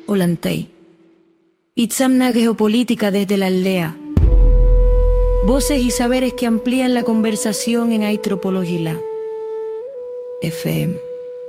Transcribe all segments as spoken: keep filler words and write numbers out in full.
Olantay. Itzamna Geopolítica desde la aldea. Voces y saberes que amplían la conversación en Aitropologila. F M.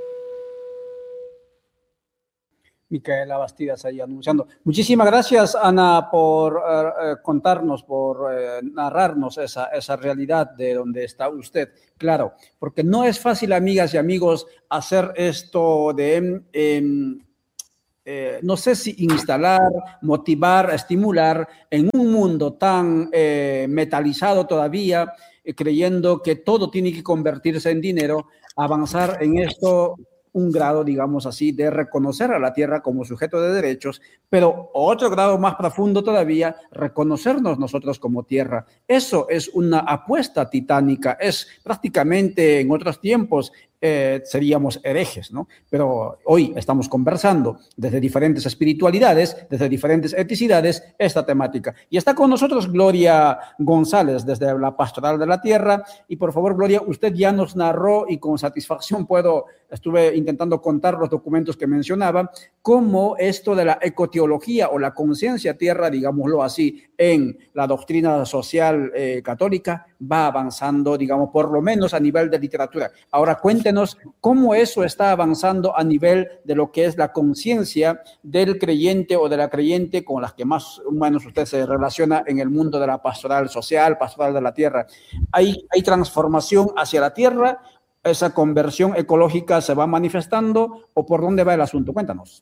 Micaela Bastidas ahí anunciando. Muchísimas gracias, Ana, por uh, contarnos, por uh, narrarnos esa, esa realidad de donde está usted. Claro, porque no es fácil, amigas y amigos, hacer esto de, eh, eh, no sé si instalar, motivar, estimular en un mundo tan eh, metalizado todavía, eh, creyendo que todo tiene que convertirse en dinero, avanzar en esto un grado, digamos así, de reconocer a la tierra como sujeto de derechos, pero otro grado más profundo todavía, reconocernos nosotros como tierra. Eso es una apuesta titánica, es prácticamente en otros tiempos eh, seríamos herejes, ¿no? Pero hoy estamos conversando desde diferentes espiritualidades, desde diferentes etnicidades, esta temática. Y está con nosotros Gloria González, desde la Pastoral de la Tierra. Y por favor, Gloria, usted ya nos narró y con satisfacción puedo, estuve intentando contar los documentos que mencionaba, cómo esto de la ecoteología o la conciencia tierra, digámoslo así, en la doctrina social eh, católica va avanzando, digamos, por lo menos a nivel de literatura. Ahora cuéntenos cómo eso está avanzando a nivel de lo que es la conciencia del creyente o de la creyente con las que más o menos usted se relaciona en el mundo de la pastoral social, pastoral de la tierra. ¿Hay, hay transformación hacia la tierra? ¿Esa conversión ecológica se va manifestando o por dónde va el asunto? Cuéntanos.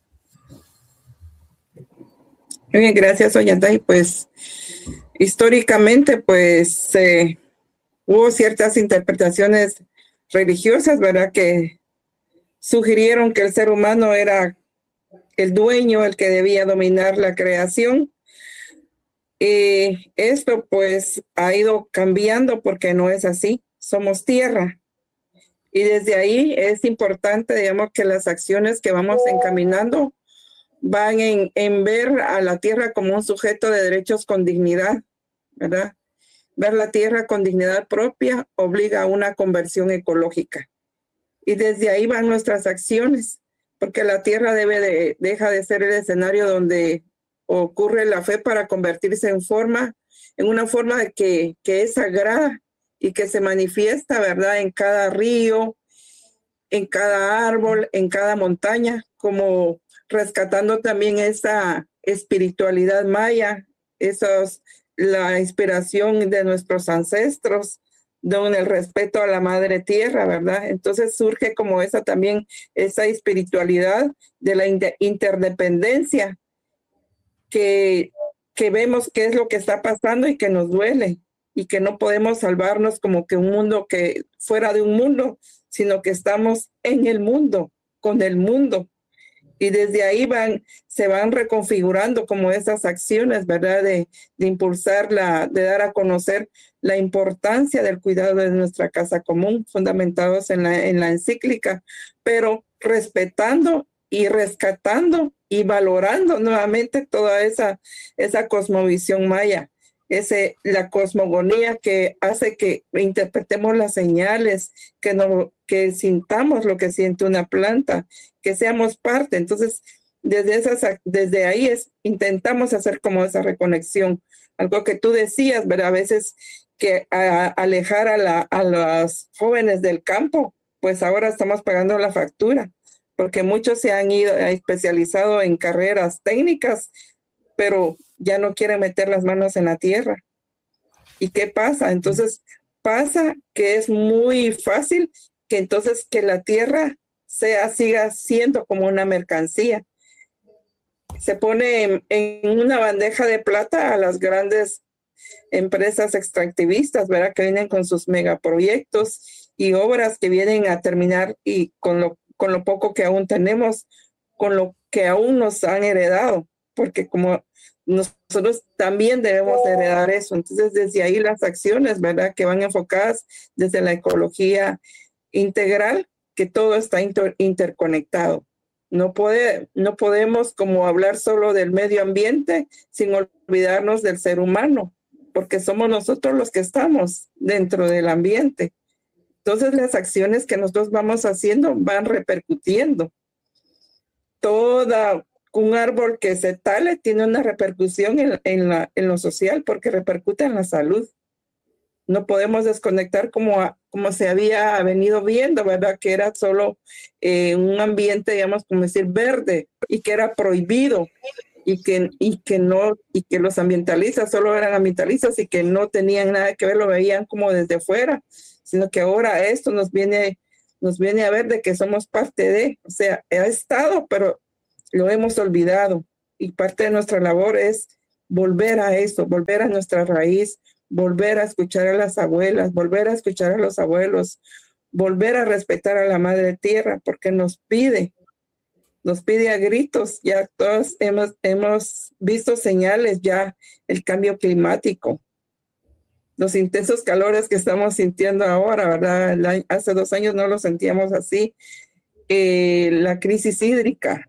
Muy bien, gracias, Ollantay. Pues históricamente, pues eh, hubo ciertas interpretaciones religiosas, ¿verdad?, que sugirieron que el ser humano era el dueño, el que debía dominar la creación. Y esto pues ha ido cambiando porque no es así. Somos tierra. Y desde ahí es importante, digamos, que las acciones que vamos encaminando van en, en ver a la tierra como un sujeto de derechos con dignidad, ¿verdad? Ver la tierra con dignidad propia obliga a una conversión ecológica. Y desde ahí van nuestras acciones, porque la tierra debe de, deja de ser el escenario donde ocurre la fe para convertirse en forma, en una forma de que, que es sagrada y que se manifiesta, ¿verdad?, en cada río, en cada árbol, en cada montaña, como rescatando también esa espiritualidad maya, esos, la inspiración de nuestros ancestros, don el respeto a la madre tierra, ¿verdad? Entonces surge como esa también, esa espiritualidad de la interdependencia que, que vemos qué es lo que está pasando y que nos duele y que no podemos salvarnos como que un mundo que fuera de un mundo, sino que estamos en el mundo, con el mundo. Y desde ahí van, se van reconfigurando como esas acciones, ¿verdad? De, de impulsar, la, de dar a conocer la importancia del cuidado de nuestra casa común, fundamentados en la, en la encíclica, pero respetando y rescatando y valorando nuevamente toda esa, esa cosmovisión maya. Ese, la cosmogonía que hace que interpretemos las señales, que, no, que sintamos lo que siente una planta, que seamos parte. Entonces, desde, esas, desde ahí es, intentamos hacer como esa reconexión. Algo que tú decías, ¿verdad? A veces que a, alejar a, la, a los jóvenes del campo, pues ahora estamos pagando la factura, porque muchos se han ido, especializado en carreras técnicas, pero ya no quieren meter las manos en la tierra. ¿Y qué pasa? Entonces pasa que es muy fácil que entonces que la tierra sea, siga siendo como una mercancía. Se pone en, en una bandeja de plata a las grandes empresas extractivistas, ¿verdad?, que vienen con sus megaproyectos y obras que vienen a terminar y con lo, con lo poco que aún tenemos, con lo que aún nos han heredado, porque como nosotros también debemos heredar eso. Entonces, desde ahí las acciones, ¿verdad?, que van enfocadas desde la ecología integral, que todo está inter interconectado. No, puede, no podemos como hablar solo del medio ambiente sin olvidarnos del ser humano, porque somos nosotros los que estamos dentro del ambiente. Entonces, las acciones que nosotros vamos haciendo van repercutiendo. Toda un árbol que se tale tiene una repercusión en, en, la, en lo social porque repercute en la salud. No podemos desconectar como, a, como se había venido viendo, ¿verdad? Que era solo eh, un ambiente, digamos, como decir, verde y que era prohibido y que, y, que no, y que los ambientalistas solo eran ambientalistas y que no tenían nada que ver, lo veían como desde fuera, sino que ahora esto nos viene, nos viene a ver de que somos parte de, o sea, ha estado, pero lo hemos olvidado y parte de nuestra labor es volver a eso, volver a nuestra raíz, volver a escuchar a las abuelas, volver a escuchar a los abuelos, volver a respetar a la madre tierra, porque nos pide, nos pide a gritos. Ya todos hemos, hemos visto señales, ya el cambio climático, los intensos calores que estamos sintiendo ahora, ¿verdad? Hace dos años no lo sentíamos así. Eh, la crisis hídrica.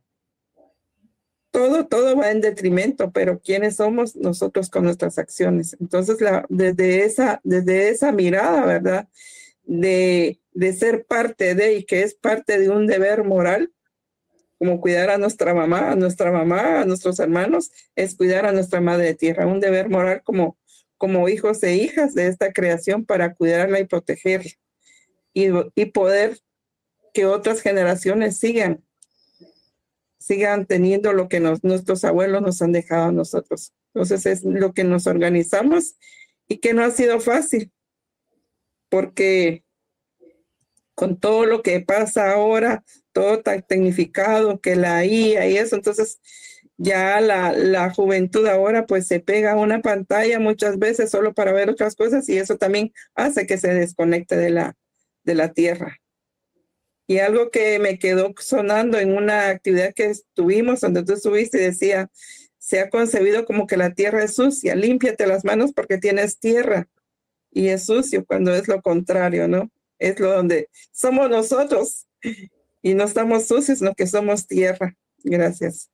Todo, todo va en detrimento, pero ¿quiénes somos nosotros con nuestras acciones? Entonces, la, desde, esa, desde esa mirada, ¿verdad? De, de ser parte de, y que es parte de un deber moral, como cuidar a nuestra mamá, a nuestra mamá, a nuestros hermanos, es cuidar a nuestra madre tierra, un deber moral como, como hijos e hijas de esta creación para cuidarla y protegerla y, y poder que otras generaciones sigan sigan teniendo lo que nos, nuestros abuelos nos han dejado a nosotros. Entonces es lo que nos organizamos y que no ha sido fácil, porque con todo lo que pasa ahora, todo tan tecnificado, que la I A y eso, entonces ya la, la juventud ahora pues se pega a una pantalla muchas veces solo para ver otras cosas y eso también hace que se desconecte de la, de la tierra. Y algo que me quedó sonando en una actividad que estuvimos, donde tú estuviste, y decía, se ha concebido como que la tierra es sucia, límpiate las manos porque tienes tierra. Y es sucio cuando es lo contrario, ¿no? Es lo donde somos nosotros y no estamos sucios, sino que somos tierra. Gracias.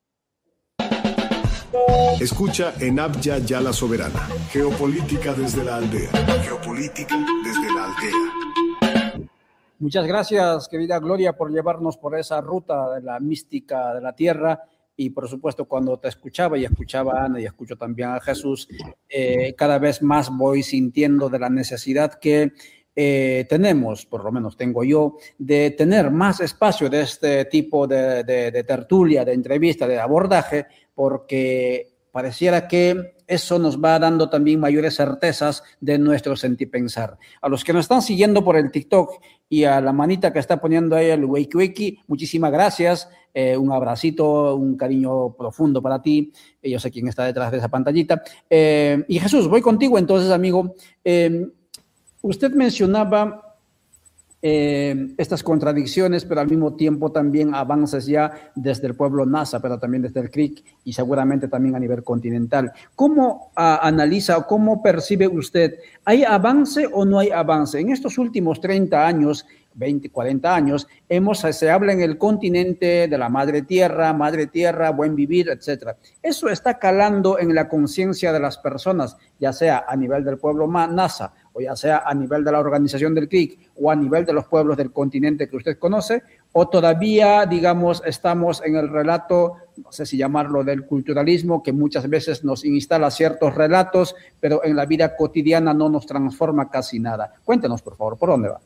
Escucha en Abya Yala Soberana. Geopolítica desde la aldea. Geopolítica desde la aldea. Muchas gracias, querida Gloria, por llevarnos por esa ruta de la mística de la tierra. Y por supuesto, cuando te escuchaba y escuchaba a Ana y escucho también a Jesús, eh, cada vez más voy sintiendo de la necesidad que eh, tenemos, por lo menos tengo yo, de tener más espacio de este tipo de, de, de tertulia, de entrevista, de abordaje, porque pareciera que eso nos va dando también mayores certezas de nuestro sentir pensar. A los que nos están siguiendo por el TikTok y a la manita que está poniendo ahí el wiki wiki, muchísimas gracias, eh, un abracito, un cariño profundo para ti, eh, yo sé quién está detrás de esa pantallita. Eh, y Jesús, voy contigo entonces, amigo. Eh, usted mencionaba Eh, estas contradicciones, pero al mismo tiempo también avances ya desde el pueblo Nasa, pero también desde el C R I C y seguramente también a nivel continental. ¿Cómo uh, analiza o cómo percibe usted? ¿Hay avance o no hay avance? En estos últimos treinta años, veinte, cuarenta años, hemos, se habla en el continente de la madre tierra, madre tierra, buen vivir, etcétera. Eso está calando en la conciencia de las personas, ya sea a nivel del pueblo Nasa, o ya sea a nivel de la organización del C R I C o a nivel de los pueblos del continente que usted conoce, o todavía, digamos, estamos en el relato, no sé si llamarlo del culturalismo, que muchas veces nos instala ciertos relatos, pero en la vida cotidiana no nos transforma casi nada. Cuéntenos, por favor, ¿por dónde va?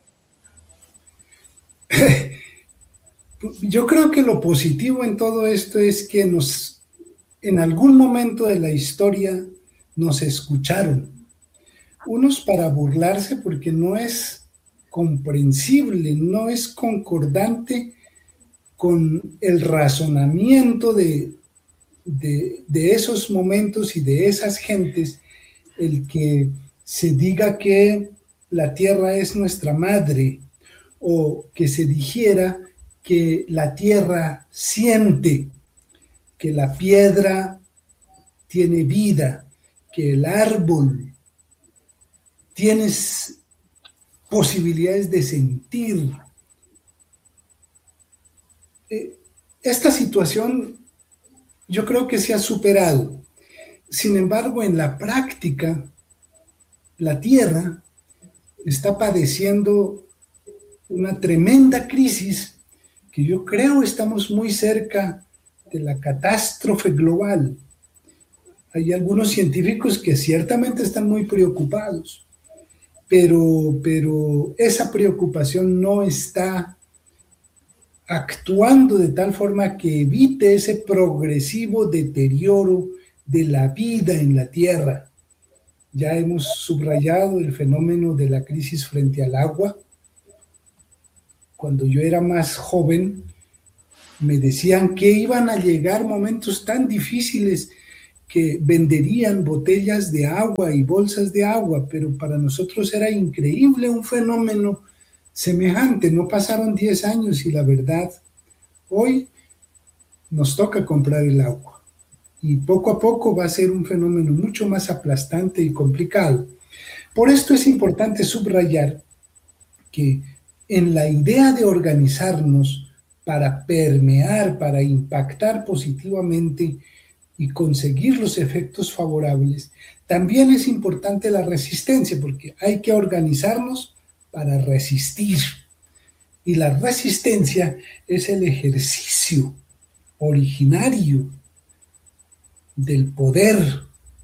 Yo creo que lo positivo en todo esto es que nos, en algún momento de la historia nos escucharon. Unos para burlarse porque no es comprensible, no es concordante con el razonamiento de, de, de esos momentos y de esas gentes, el que se diga que la tierra es nuestra madre o que se dijera que la tierra siente, que la piedra tiene vida, que el árbol tienes posibilidades de sentir. Esta situación yo creo que se ha superado. Sin embargo, en la práctica, la tierra está padeciendo una tremenda crisis que yo creo estamos muy cerca de la catástrofe global. Hay algunos científicos que ciertamente están muy preocupados, pero, pero esa preocupación no está actuando de tal forma que evite ese progresivo deterioro de la vida en la Tierra. Ya hemos subrayado el fenómeno de la crisis frente al agua. Cuando yo era más joven, me decían que iban a llegar momentos tan difíciles que venderían botellas de agua y bolsas de agua, pero para nosotros era increíble un fenómeno semejante. No pasaron diez años y la verdad, hoy nos toca comprar el agua. Y poco a poco va a ser un fenómeno mucho más aplastante y complicado. Por esto es importante subrayar que en la idea de organizarnos para permear, para impactar positivamente y conseguir los efectos favorables, también es importante la resistencia, porque hay que organizarnos para resistir. Y la resistencia es el ejercicio originario del poder,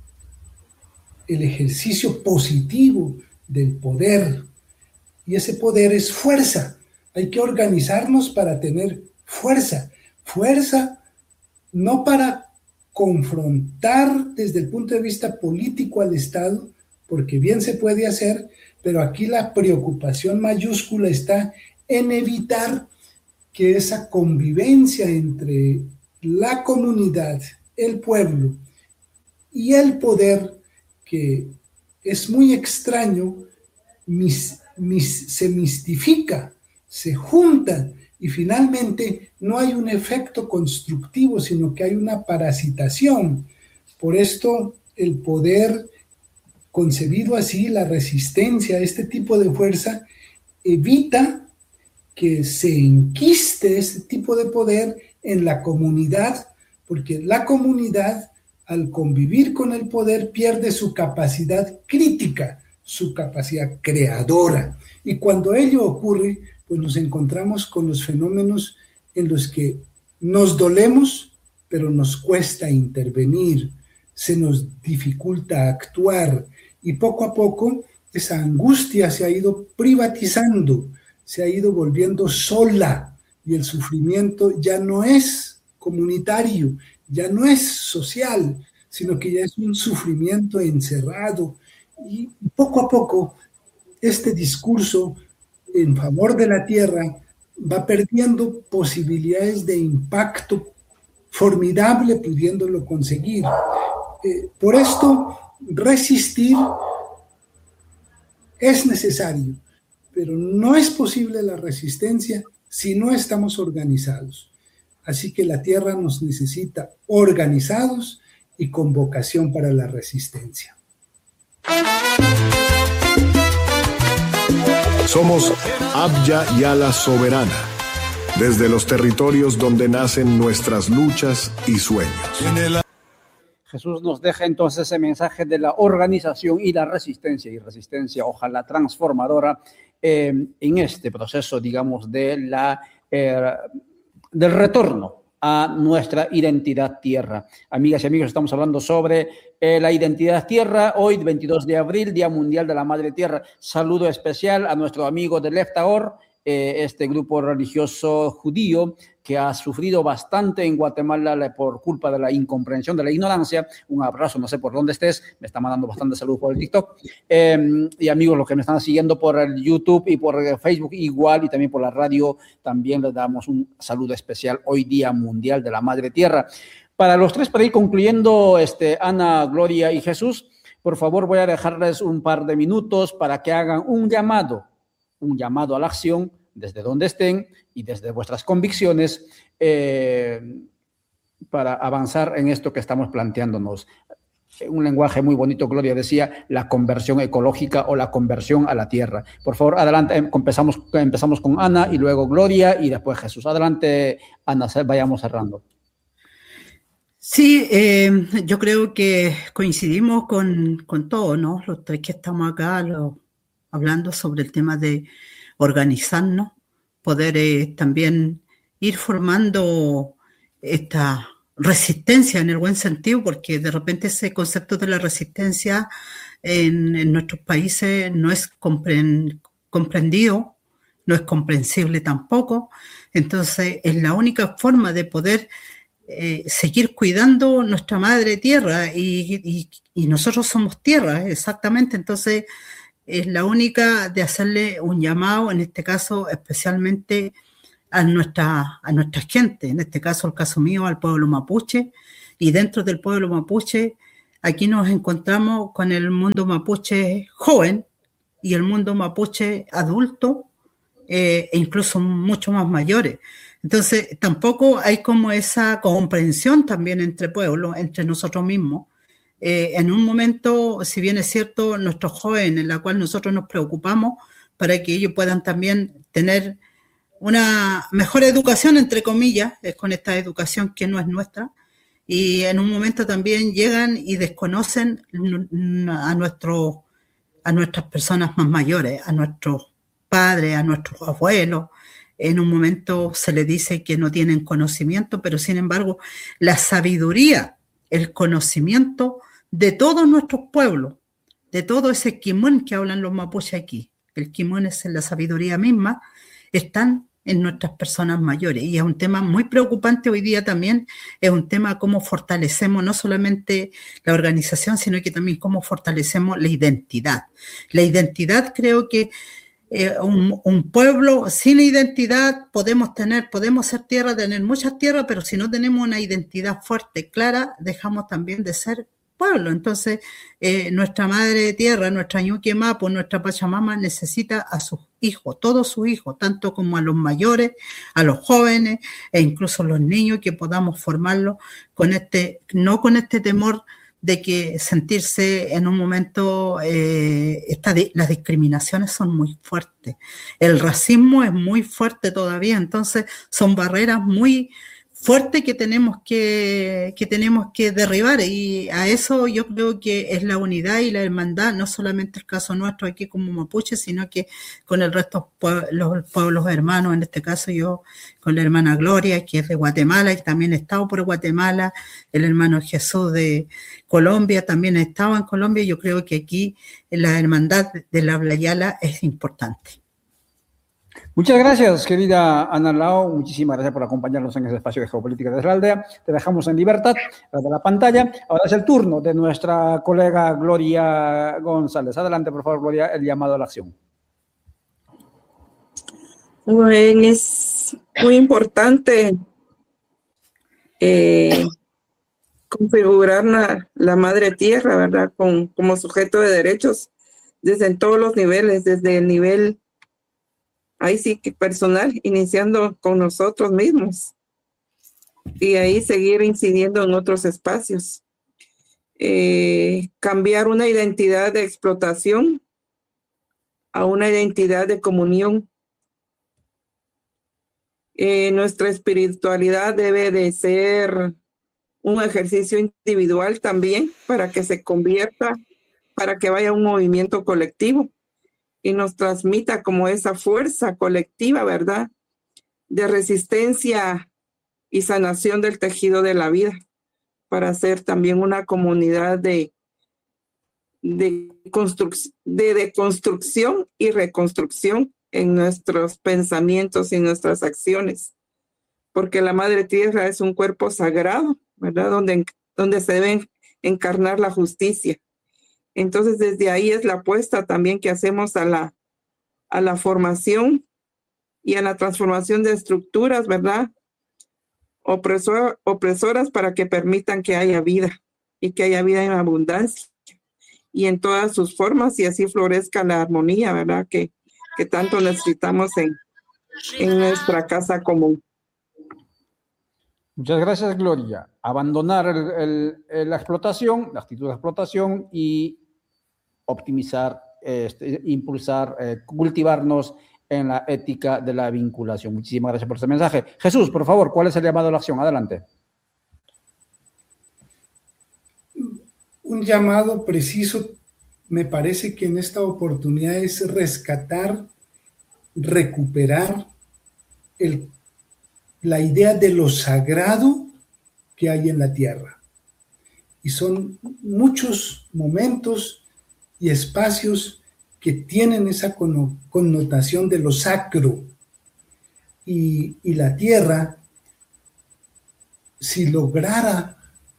el ejercicio positivo del poder. Y ese poder es fuerza. Hay que organizarnos para tener fuerza. Fuerza no para confrontar desde el punto de vista político al Estado, porque bien se puede hacer, pero aquí la preocupación mayúscula está en evitar que esa convivencia entre la comunidad, el pueblo y el poder, que es muy extraño, mis, mis, se mistifica, se junta y finalmente no hay un efecto constructivo, sino que hay una parasitación. Por esto el poder concebido así, la resistencia a este tipo de fuerza, evita que se enquiste este tipo de poder en la comunidad, porque la comunidad, al convivir con el poder, pierde su capacidad crítica, su capacidad creadora. Y cuando ello ocurre, pues nos encontramos con los fenómenos en los que nos dolemos, pero nos cuesta intervenir, se nos dificulta actuar, y poco a poco esa angustia se ha ido privatizando, se ha ido volviendo sola, y el sufrimiento ya no es comunitario, ya no es social, sino que ya es un sufrimiento encerrado. Y poco a poco este discurso en favor de la tierra va perdiendo posibilidades de impacto formidable, pudiéndolo conseguir. Eh, por esto, resistir es necesario, pero no es posible la resistencia si no estamos organizados. Así que la tierra nos necesita organizados y con vocación para la resistencia. Somos Abya Yala Soberana, desde los territorios donde nacen nuestras luchas y sueños. Jesús nos deja entonces ese mensaje de la organización y la resistencia, y resistencia ojalá transformadora eh, en este proceso, digamos, de la, eh, del retorno a nuestra identidad tierra. Amigas y amigos, estamos hablando sobre eh, la identidad tierra, hoy veintidós de abril, Día Mundial de la Madre Tierra. Saludo especial a nuestro amigo de Leftaor, eh, este grupo religioso judío que ha sufrido bastante en Guatemala por culpa de la incomprensión, de la ignorancia. Un abrazo, no sé por dónde estés, me está mandando bastante salud por el TikTok. Eh, y amigos, los que me están siguiendo por el YouTube y por Facebook igual, y también por la radio, también les damos un saludo especial hoy, Día Mundial de la Madre Tierra. Para los tres, para ir concluyendo, este, Ana, Gloria y Jesús, por favor voy a dejarles un par de minutos para que hagan un llamado, un llamado a la acción desde donde estén y desde vuestras convicciones eh, para avanzar en esto que estamos planteándonos. Un lenguaje muy bonito, Gloria decía, la conversión ecológica o la conversión a la tierra. Por favor, adelante, empezamos, empezamos con Ana y luego Gloria y después Jesús. Adelante, Ana, vayamos cerrando. Sí, eh, yo creo que coincidimos con, con todo, ¿no? Los tres que estamos acá lo, hablando sobre el tema de organizarnos, poder eh, también ir formando esta resistencia en el buen sentido, porque de repente ese concepto de la resistencia en, en nuestros países no es compren, comprendido, no es comprensible tampoco. Entonces es la única forma de poder eh, seguir cuidando nuestra madre tierra, y, y, y nosotros somos tierra, exactamente. Entonces es la única de hacerle un llamado, en este caso especialmente a nuestra, a nuestra gente, en este caso, el caso mío, al pueblo mapuche, y dentro del pueblo mapuche, aquí nos encontramos con el mundo mapuche joven y el mundo mapuche adulto, eh, e incluso mucho más mayores. Entonces, tampoco hay como esa comprensión también entre pueblos, entre nosotros mismos. Eh, en un momento, si bien es cierto, nuestros jóvenes, en la cual nosotros nos preocupamos para que ellos puedan también tener una mejor educación, entre comillas, es con esta educación que no es nuestra, y en un momento también llegan y desconocen a, nuestro, a nuestras personas más mayores, a nuestros padres, a nuestros abuelos. En un momento se les dice que no tienen conocimiento, pero sin embargo la sabiduría, el conocimiento de todos nuestros pueblos, de todo ese kimón que hablan los mapuches aquí, el kimón es la sabiduría misma, están en nuestras personas mayores, y es un tema muy preocupante hoy día también. Es un tema cómo fortalecemos no solamente la organización, sino que también cómo fortalecemos la identidad. La identidad, creo que eh, un, un pueblo sin identidad podemos tener, podemos ser tierra, tener muchas tierras, pero si no tenemos una identidad fuerte, clara, dejamos también de ser pueblo. Entonces, eh, nuestra madre tierra, nuestra Ñuque Mapu, nuestra Pachamama necesita a sus hijos, todos sus hijos, tanto como a los mayores, a los jóvenes e incluso a los niños, que podamos formarlos con este, no con este temor de que sentirse en un momento, eh, esta, las discriminaciones son muy fuertes, el racismo es muy fuerte todavía, entonces son barreras muy fuerte que tenemos que, que tenemos que derribar, y a eso yo creo que es la unidad y la hermandad, no solamente el caso nuestro aquí como mapuche, sino que con el resto de los pueblos hermanos, en este caso yo con la hermana Gloria, que es de Guatemala y también he estado por Guatemala, el hermano Jesús de Colombia, también he estado en Colombia. Yo creo que aquí la hermandad de la Blayala es importante. Muchas gracias, querida Ana Lao. Muchísimas gracias por acompañarnos en este espacio de Geopolítica desde la Aldea. Te dejamos en libertad de la pantalla. Ahora es el turno de nuestra colega Gloria González. Adelante, por favor, Gloria, el llamado a la acción. Bueno, es muy importante eh, configurar la, la madre tierra, ¿verdad? Con, como sujeto de derechos desde en todos los niveles, desde el nivel ahí sí que personal, iniciando con nosotros mismos, y ahí seguir incidiendo en otros espacios. Eh, cambiar una identidad de explotación a una identidad de comunión. Eh, nuestra espiritualidad debe de ser un ejercicio individual también, para que se convierta, para que vaya un movimiento colectivo y nos transmita como esa fuerza colectiva, ¿verdad?, de resistencia y sanación del tejido de la vida, para ser también una comunidad de, de, construc- de, de construcción y reconstrucción en nuestros pensamientos y nuestras acciones, porque la Madre Tierra es un cuerpo sagrado, ¿verdad?, donde, donde se debe encarnar la justicia. Entonces, desde ahí es la apuesta también que hacemos a la, a la formación y a la transformación de estructuras, ¿verdad?, Opresor, opresoras, para que permitan que haya vida y que haya vida en abundancia y en todas sus formas, y así florezca la armonía, ¿verdad?, que, que tanto necesitamos en, en nuestra casa común. Muchas gracias, Gloria. Abandonar el, el, el, la explotación, la actitud de explotación, y optimizar, este, impulsar, eh, cultivarnos en la ética de la vinculación. Muchísimas gracias por ese mensaje. Jesús, por favor, ¿cuál es el llamado a la acción? Adelante. Un llamado preciso, me parece que en esta oportunidad, es rescatar, recuperar el, la idea de lo sagrado que hay en la tierra. Y son muchos momentos y espacios que tienen esa connotación de lo sacro. Y, y la tierra, si lograra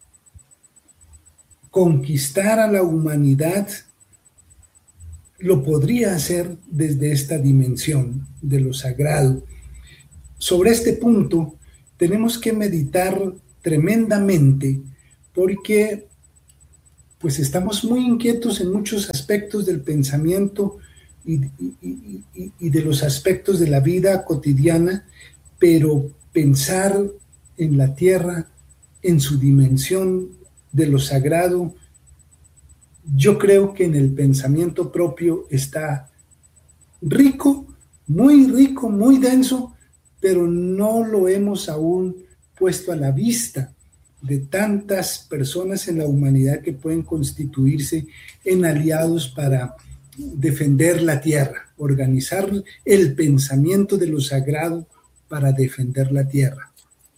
conquistar a la humanidad, lo podría hacer desde esta dimensión de lo sagrado. Sobre este punto tenemos que meditar tremendamente porque pues estamos muy inquietos en muchos aspectos del pensamiento y, y, y, y de los aspectos de la vida cotidiana, pero pensar en la tierra, en su dimensión de lo sagrado, yo creo que en el pensamiento propio está rico, muy rico, muy denso, pero no lo hemos aún puesto a la vista de tantas personas en la humanidad que pueden constituirse en aliados para defender la tierra, organizar el pensamiento de lo sagrado para defender la tierra.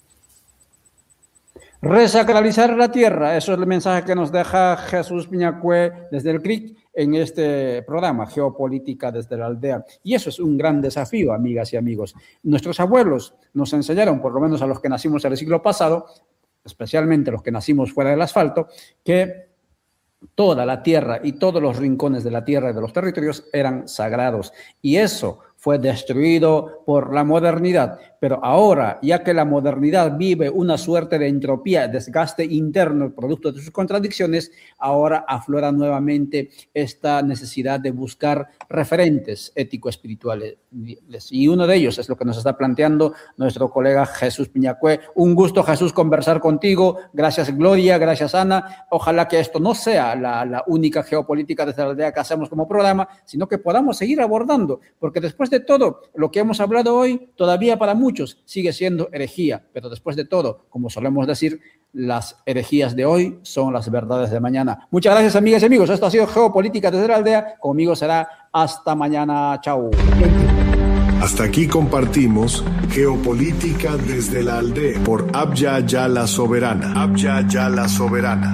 Resacralizar la tierra, eso es el mensaje que nos deja Jesús Piñacue desde el C R I C en este programa, Geopolítica desde la Aldea. Y eso es un gran desafío, amigas y amigos. Nuestros abuelos nos enseñaron, por lo menos a los que nacimos en el siglo pasado, especialmente los que nacimos fuera del asfalto, que toda la tierra y todos los rincones de la tierra y de los territorios eran sagrados. Y eso fue destruido por la modernidad. Pero ahora, ya que la modernidad vive una suerte de entropía, desgaste interno, producto de sus contradicciones, ahora aflora nuevamente esta necesidad de buscar referentes ético-espirituales. Y uno de ellos es lo que nos está planteando nuestro colega Jesús Piñacue. Un gusto, Jesús, conversar contigo. Gracias, Gloria. Gracias, Ana. Ojalá que esto no sea la, la única geopolítica desde la aldea que hacemos como programa, sino que podamos seguir abordando, porque después de todo, lo que hemos hablado hoy, todavía para muchos sigue siendo herejía, pero después de todo, como solemos decir, las herejías de hoy son las verdades de mañana. Muchas gracias, amigas y amigos. Esto ha sido Geopolítica desde la Aldea. Conmigo será hasta mañana. Chao. Hasta aquí compartimos Geopolítica desde la Aldea por Abya Yala Soberana. Abya Yala Soberana.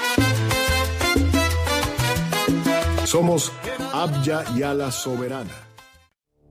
Somos Abya Yala Soberana.